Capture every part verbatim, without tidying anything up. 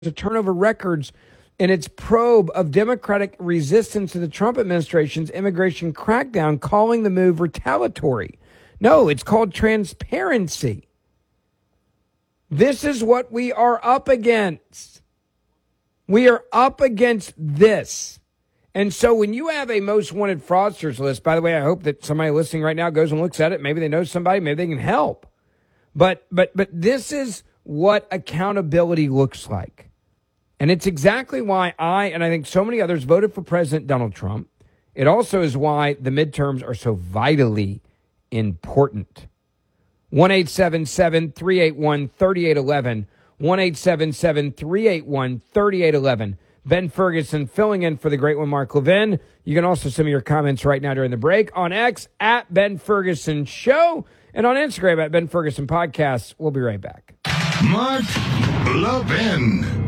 to turn over records in its probe of Democratic resistance to the Trump administration's immigration crackdown, calling the move retaliatory. No, it's called transparency. This is what we are up against. We are up against this. And so when you have a most wanted fraudsters list, by the way, I hope that somebody listening right now goes and looks at it. Maybe they know somebody, maybe they can help. But but but this is what accountability looks like. And it's exactly why I, and I think so many others, voted for President Donald Trump. It also is why the midterms are so vitally important. one eight seven seven, three eight one, three eight one one. one eight seven seven, three eight one, three eight one one. Ben Ferguson filling in for the great one, Mark Levin. You can also send me your comments right now during the break on X at Ben Ferguson Show and on Instagram at Ben Ferguson Podcasts. We'll be right back. Mark Levin.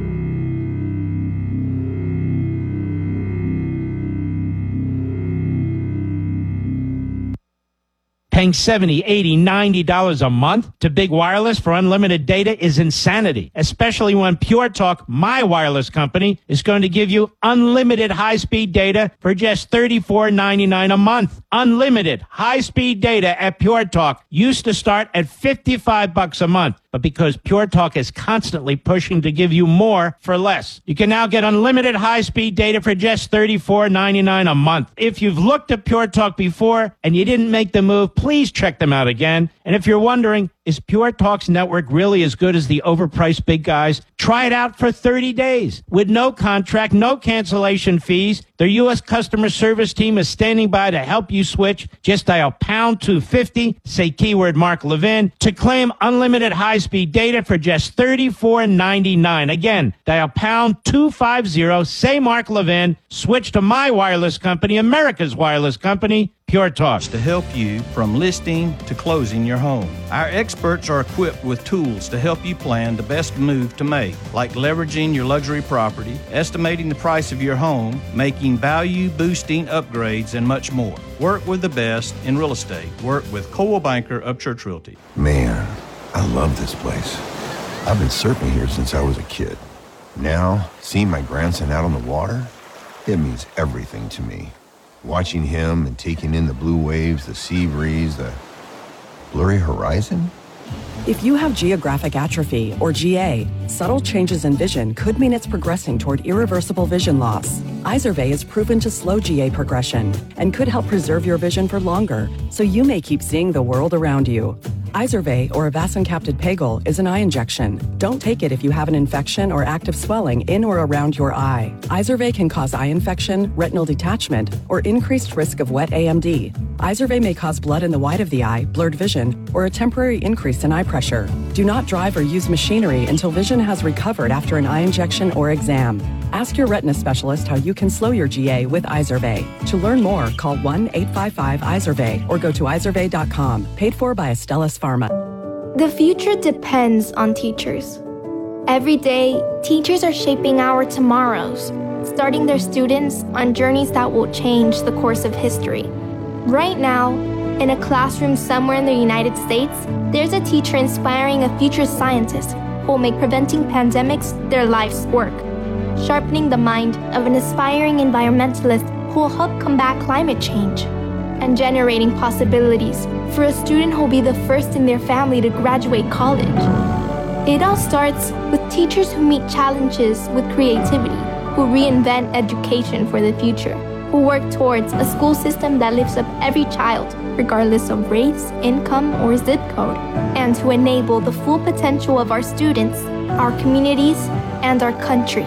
Paying seventy dollars, eighty dollars, ninety dollars a month to Big Wireless for unlimited data is insanity, especially when Pure Talk, my wireless company, is going to give you unlimited high-speed data for just thirty-four ninety-nine a month. Unlimited high-speed data at Pure Talk used to start at fifty-five bucks a month. But because Pure Talk is constantly pushing to give you more for less, you can now get unlimited high-speed data for just thirty-four ninety-nine a month. If you've looked at Pure Talk before and you didn't make the move, please check them out again. And if you're wondering, is Pure Talk's network really as good as the overpriced big guys? Try it out for thirty days with no contract, no cancellation fees. Their U S customer service team is standing by to help you switch. Just dial pound two fifty, say keyword Mark Levin to claim unlimited high-speed data for just thirty-four ninety-nine. Again, dial pound two fifty, say Mark Levin, switch to my wireless company, America's wireless company, Pure Talk. To help you from listing to closing your home. Our experts are equipped with tools to help you plan the best move to make, like leveraging your luxury property, estimating the price of your home, making value-boosting upgrades, and much more. Work with the best in real estate. Work with Coldwell Banker of Church Realty. Man, I love this place. I've been surfing here since I was a kid. Now, seeing my grandson out on the water, it means everything to me. Watching him and taking in the blue waves, the sea breeze, the blurry horizon. If you have geographic atrophy, or G A, subtle changes in vision could mean it's progressing toward irreversible vision loss. Izervay is proven to slow G A progression and could help preserve your vision for longer, so you may keep seeing the world around you. Izervay, or avacincaptad pegol, is an eye injection. Don't take it if you have an infection or active swelling in or around your eye. Izervay can cause eye infection, retinal detachment, or increased risk of wet A M D. Izervay may cause blood in the white of the eye, blurred vision, or a temporary increase in eye pressure. Do not drive or use machinery until vision has recovered after an eye injection or exam. Ask your retina specialist how you can slow your G A with Izervay. To learn more, call one eight five five Izervay or go to izervay dot com. Paid for by Astellas Pharma. The future depends on teachers. Every day, teachers are shaping our tomorrows, starting their students on journeys that will change the course of history. Right now, in a classroom somewhere in the United States, there's a teacher inspiring a future scientist who will make preventing pandemics their life's work, sharpening the mind of an aspiring environmentalist who will help combat climate change, and generating possibilities for a student who will be the first in their family to graduate college. It all starts with teachers who meet challenges with creativity, who reinvent education for the future, who work towards a school system that lifts up every child, regardless of race, income, or zip code, and to enable the full potential of our students, our communities, and our country.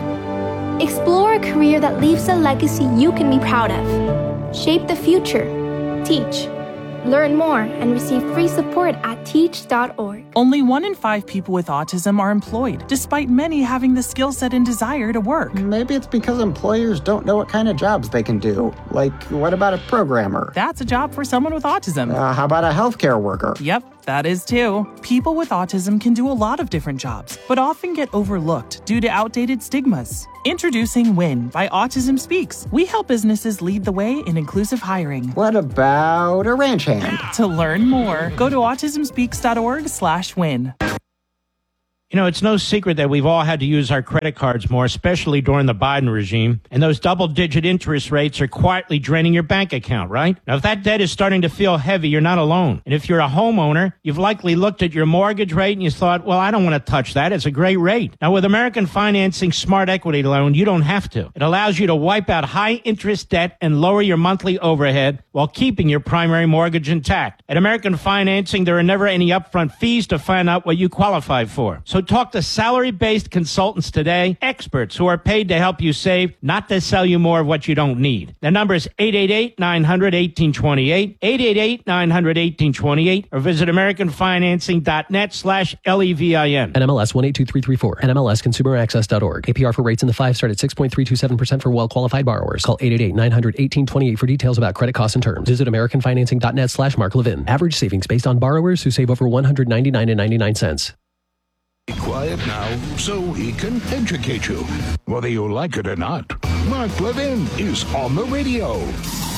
Explore a career that leaves a legacy you can be proud of. Shape the future. Teach. Learn more and receive free support at teach dot org. Only one in five people with autism are employed, despite many having the skill set and desire to work. Maybe it's because employers don't know what kind of jobs they can do. Like, what about a programmer? That's a job for someone with autism. Uh, how about a healthcare worker? Yep, that is too. People with autism can do a lot of different jobs, but often get overlooked due to outdated stigmas. Introducing WIN by Autism Speaks. We help businesses lead the way in inclusive hiring. What about a ranch hand? To learn more, go to autism speaks dot org slash win. You know, it's no secret that we've all had to use our credit cards more, especially during the Biden regime. And those double-digit interest rates are quietly draining your bank account, right? Now, if that debt is starting to feel heavy, you're not alone. And if you're a homeowner, you've likely looked at your mortgage rate and you thought, well, I don't want to touch that. It's a great rate. Now, with American Financing Smart Equity Loan, you don't have to. It allows you to wipe out high-interest debt and lower your monthly overhead while keeping your primary mortgage intact. At American Financing, there are never any upfront fees to find out what you qualify for. So talk to salary-based consultants today, experts who are paid to help you save, not to sell you more of what you don't need. The number is eight eight eight, nine hundred, eighteen twenty-eight, eight eight eight, nine hundred, eighteen twenty-eight, or visit americanfinancing.net slash L-E-V-I-N. N M L S one eight two three three four. N M L S consumer access dot org. A P R for rates in the five start at six point three two seven percent for well-qualified borrowers. Call eight eight eight, nine hundred, eighteen twenty-eight for details about credit costs and terms. Visit americanfinancing.net slash Mark Levin. Average savings based on borrowers who save over one hundred ninety-nine dollars and ninety-nine cents. Be quiet now so he can educate you. Whether you like it or not, Mark Levin is on the radio.